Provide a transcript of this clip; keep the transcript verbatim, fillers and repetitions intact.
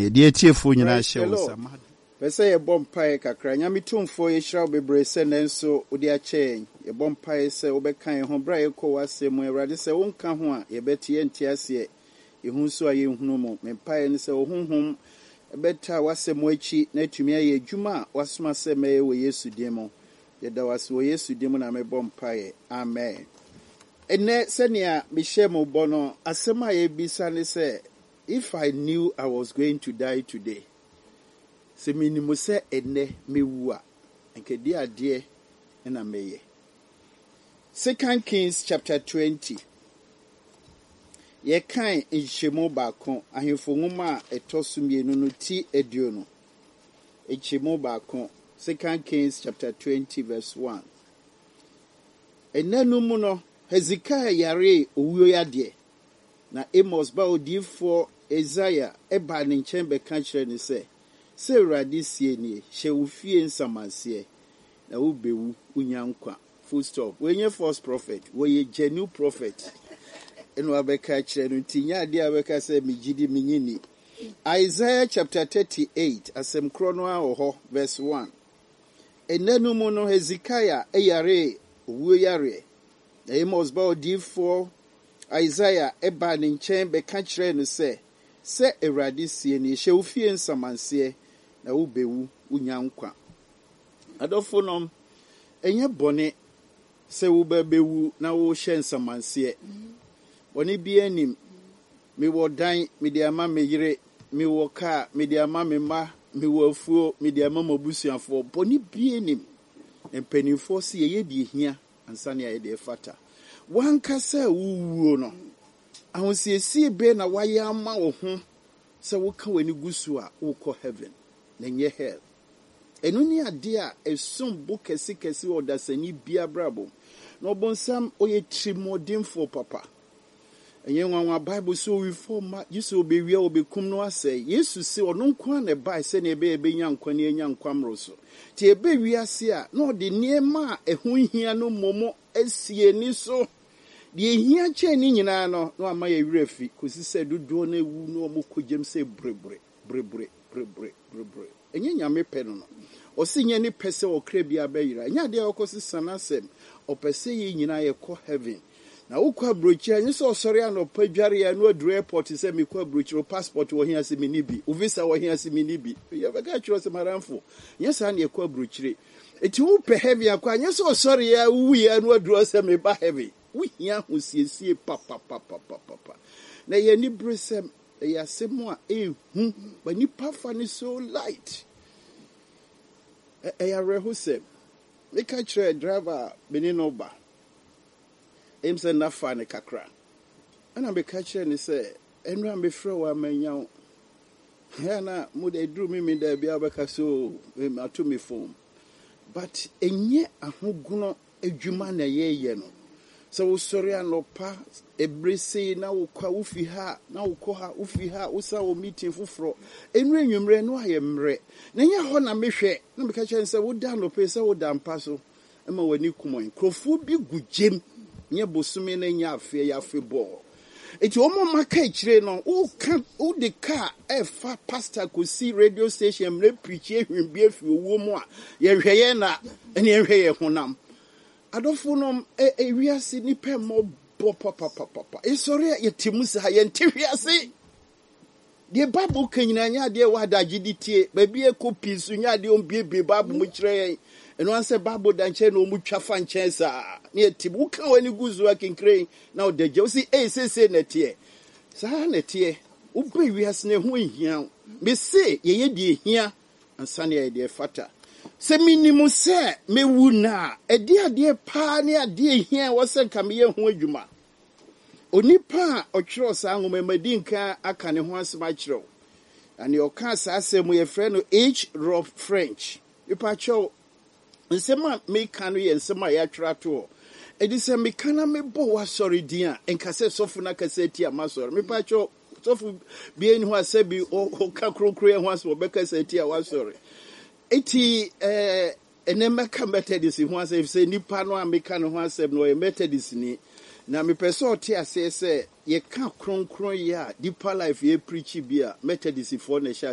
Amen. Dear Tifu, you know, show Pese ye bompae kakra nyame tumfo ye hira bebre se nenso odi a chain ye bompae se obekan ho bra ye ko wasem Awurade se wonka ho a ye betie ntiase ye hu so a ye hunu mo mempae ne se ohunhum ebeta wasem achi na atumi aye adwuma wasoma se meye wo Yesu dimo ye da waso wo Yesu dimo na me bompae amen. Ene senia me hye mo bono asema ye bisa ne se if I knew I was going to die today, se minimu se ene mewu a nke di ade na meye. Second Kings chapter twenty. Ye kan nhwemu baako ahemfo nwoma a etoso mienu no ti aduonu. Nhwemu baako Second Kings chapter twenty verse one. Enanu mu no Hezekiah yare owuo yade na Amos ba odifo Isaiah eba ne nchen be ka kire ne se se Awurade sie nie hye wo fie nsamanse na wo bewu unya nkwa full stop. Wenye false prophet wo ye genuine prophet eno abeka kire no tinya ade abeka se migidi minyini. Isaiah chapter thirty-eight asem krono a ho verse one. Enanu mu no Hezekiah eyare owuo yare na Amos ba odifo Isaiah eba ne nchen be ka kire no se se Awurade sie nie hye wo fie nsamanse na wo bewu unya nkwa. Adofo nom enye bone se wo ba bewu na wo hye nsamanse. Bone bi anim me wo dan me de ama me yire me wo ka me de ama me ma me wo afuo me de ama mabusuafo bone bi anim empanifo se ye de hia ansa ne ye de fata wanka se wuwuo no ahosiesie be na waye ama wo ho se wo ka wani gusu a wo kɔ heaven na nye hell. Eno ni ade a esum bo kesi kesi odasani bia brabo na obonsam oye trimodinfo papa. Enye nwanwa Bible so we forma Yesu obewia obekum no asɛ Yesu se ɔno nko na bai sɛ na ebe ebe nya nkwa ne nya nkwamro so ti ebe wiase a na ɔde niema a ɛho hia no momo asie ni so de hia kye ni nyina no na ama ya wirafi kosi sɛ dodo na ewu no ɔmo kogem sɛ brebre brebre brebre brebre enye nyame pɛ no no ɔsi nya ni pɛ sɛ ɔkra bia bayira nya de ɔkosi sanasɛm ɔpɛ sɛ yi nyina yɛ kɔ heaven. Na ukwa brochi anyi so sorry anopa dware ya no adru airport se me kwa brochi o passport wo hia se mini bi o visa wo hia se mini bi ya bega chiro se maramfo nyesa na ekwa brochire eti wo pe heavy akwa anyi so sorry ya wu ya no adru se me ba heavy wo hia ho siesie papa papa papa na ye ni bresem ya semo a ehu ba ni pafa ni so light e ya reho se me ka chire driver benino ba Emse na fa ne kakra. Ana be ka kire ni se enu am be frɛ wa manyaw. Ya na mo de dru mi mi da bia beka so me ato me phone. But enye ahoguno adwuma na ye ye no. So wo sori anopa ebrese na wo kwa wo fi ha na wo kɔ ha wo fi ha wo sa wo meeting foforo. Enu enwumre no aye mre. Na nya ho na mehwɛ na be ka kire se wo da no pe se wo da mpa so. Ema wani kumon. Krofo bi gugjem nye bosume na nya afi ya afi bo eti omo maka ikire no u kan u de car e fa pastor ko si radio station mre preach ehwimbi afi owo mu a ye hweye na ene ye hweye honam adofo no e ewiase ni pe mo bo papa papa e sori ye timu sa ye ntihwiase de Bible kanyina nya de wa da giditie ba bi e copy su nya de on biebe Bible mu kire ye eno anse Bible da nche na omu twafa nche sa na etibu kan wani guzu akinkre na odaje o si eh sese na tie sa na tie u be wiase na ho hia me se ye ye die hia ansa na ye de fata se minimu se mewu na ede ade pa na ade hia wo se nka me ye ho adwuma onipa otwero sa nwoma madinka aka ne ho asema kyerɛw ani oka sa asemu ye frɛ no H. Rob French ipa kyerɛw nsema me kanu ye nsema ya twera to edi se me kana me bo wa sorry dia enkase sofu na kase ti ama sorry me pa kyerɛw sofu bi eni ho asabi o ka krokro ye ho asebo be kase ti a sorry eti eh enema ka methodist ho asebe se nipa no ameka no ho asebe no ye methodist ni na me person oti ase se ye ka kronkron ya deeper life ye preach bia methodist for na sha